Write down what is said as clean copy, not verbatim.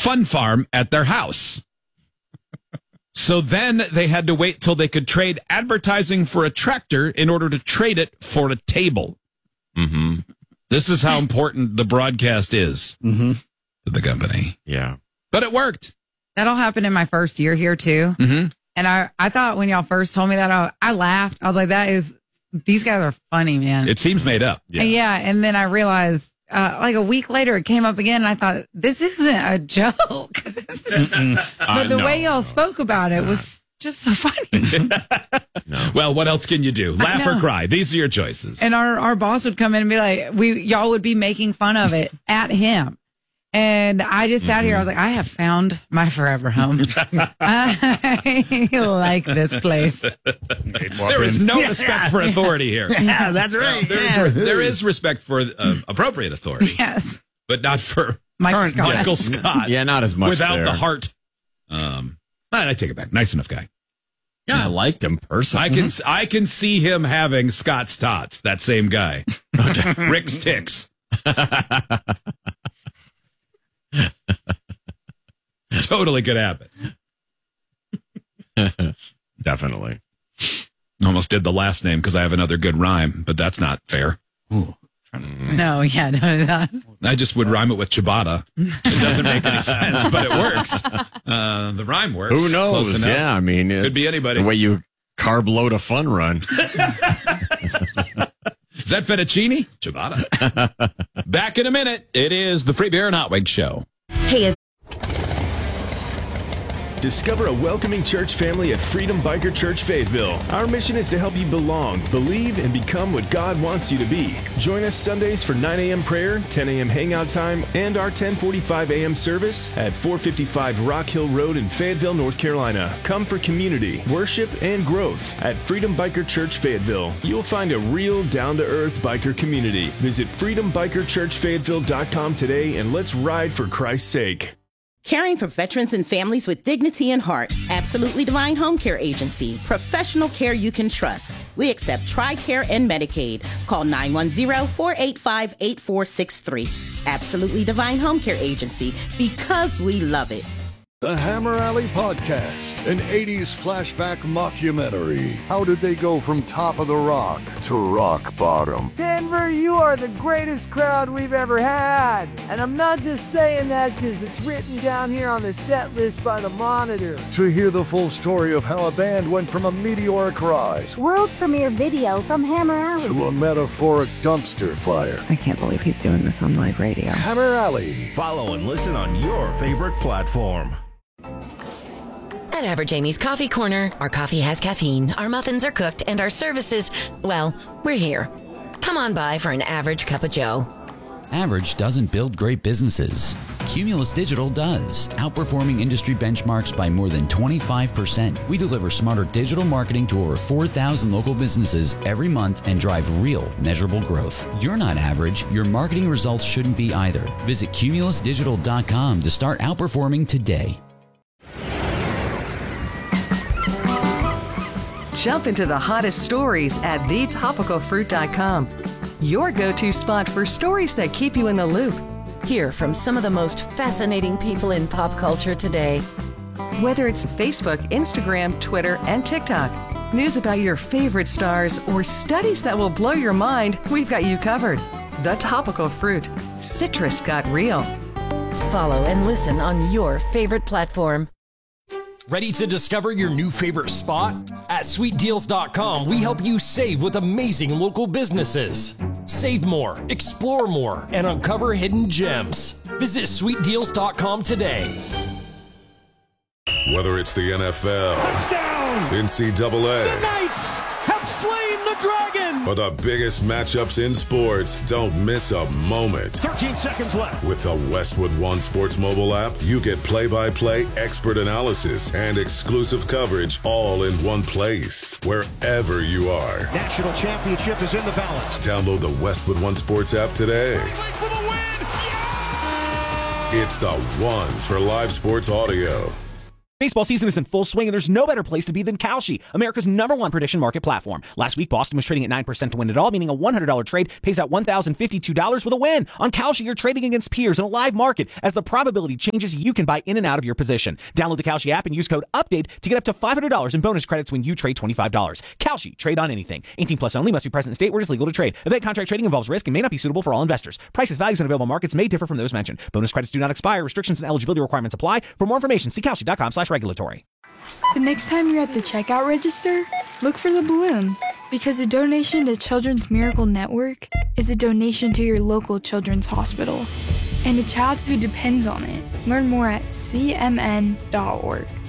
fun farm at their house. So then they had to wait till they could trade advertising for a tractor in order to trade it for a table. Mm-hmm. This is how important the broadcast is to the company. Yeah. But it worked. That'll happen in my first year here, too. Mm-hmm. And I thought when y'all first told me that, I laughed. I was like, these guys are funny, man. It seems made up. Yeah. And then I realized, like a week later, it came up again. And I thought, this isn't a joke. But the way y'all spoke about it was just so funny. No. Well, what else can you do? Laugh or cry. These are your choices. And our boss would come in and be like, y'all would be making fun of it at him. And I just sat here. I was like, I have found my forever home. I like this place. There is no respect for authority here. Yeah, that's right. There is respect for appropriate authority. Yes. But not for Michael Scott. Yeah, not as much without there. the heart. I take it back. Nice enough guy. Yeah, I liked him personally. I can see him having Scott's tots. That same guy. Rick's ticks. Totally could happen. Definitely. Almost did the last name because I have another good rhyme, but that's not fair. No, don't do that. I just would rhyme it with ciabatta. It doesn't make any sense, but it works. The rhyme works. Who knows? Close enough. Yeah, I mean, could be anybody. The way you carb load a fun run. Is that fettuccine? Ciabatta. Back in a minute. It is the Free Beer and Hot Wings Show. Hey, Discover a welcoming church family at Freedom Biker Church Fayetteville. Our mission is to help you belong, believe, and become what God wants you to be. Join us Sundays for 9 a.m. prayer, 10 a.m. hangout time, and our 10:45 a.m. service at 455 Rock Hill Road in Fayetteville, North Carolina. Come for community, worship, and growth at Freedom Biker Church Fayetteville. You'll find a real, down-to-earth biker community. Visit freedombikerchurchfayetteville.com today and let's ride for Christ's sake. caring for veterans and families with dignity and heart. Absolutely Divine Home Care Agency. Professional care you can trust. We accept TRICARE and Medicaid. Call 910-485-8463. Absolutely Divine Home Care Agency, because we love it. The Hammer Alley Podcast, an 80s flashback mockumentary. How did they go from top of the rock to rock bottom? Denver, you are the greatest crowd we've ever had. And I'm not just saying that because it's written down here on the set list by the Monitor. To hear the full story of how a band went from a meteoric rise World premiere video from Hammer Alley to a metaphoric dumpster fire. I can't believe he's doing this on live radio. Hammer Alley. Follow and listen on your favorite platform. At Average Amy's Coffee Corner, our coffee has caffeine, our muffins are cooked, and our services, well, we're here. Come on by for an average cup of joe. Average doesn't build great businesses. Cumulus Digital does, outperforming industry benchmarks by more than 25%. We deliver smarter digital marketing to over 4,000 local businesses every month and drive real, measurable growth. You're not average. Your marketing results shouldn't be either. Visit cumulusdigital.com to start outperforming today. Jump into the hottest stories at thetopicalfruit.com. Your go-to spot for stories that keep you in the loop. Hear from some of the most fascinating people in pop culture today. Whether it's Facebook, Instagram, Twitter, and TikTok, news about your favorite stars, or studies that will blow your mind, we've got you covered. The Topical Fruit. Citrus got real. Follow and listen on your favorite platform. Ready to discover your new favorite spot? At sweetdeals.com, we help you save with amazing local businesses. Save more, explore more, and uncover hidden gems. Visit sweetdeals.com today. Whether it's the NFL, touchdown, NCAA, the Knights have slain the dragon, or the biggest matchups in sports, don't miss a moment. 13 seconds left. With the Westwood One Sports mobile app, you get play-by-play, expert analysis, and exclusive coverage all in one place, wherever you are. National championship is in the balance. Download the Westwood One Sports app today. For the win. Yeah! It's the one for live sports audio. Baseball season is in full swing, and there's no better place to be than Kalshi, America's #1 prediction market platform. Last week, Boston was trading at 9% to win it all, meaning a $100 trade pays out $1,052 with a win. On Kalshi, you're trading against peers in a live market. As the probability changes, you can buy in and out of your position. Download the Kalshi app and use code UPDATE to get up to $500 in bonus credits when you trade $25. Kalshi, trade on anything. 18 plus only, must be present in state where it is legal to trade. Event contract trading involves risk and may not be suitable for all investors. Prices, values, and available markets may differ from those mentioned. Bonus credits do not expire. Restrictions and eligibility requirements apply. For more information, see Kalshi.com/regulatory. The next time you're at the checkout register, look for the balloon, because a donation to Children's Miracle Network is a donation to your local children's hospital and a child who depends on it. Learn more at cmn.org.